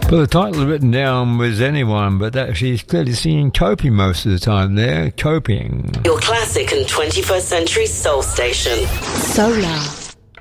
Well, the title written down was Anyone, but actually he's clearly singing Coping most of the time there. Coping. Your classic and 21st century soul station. Solar.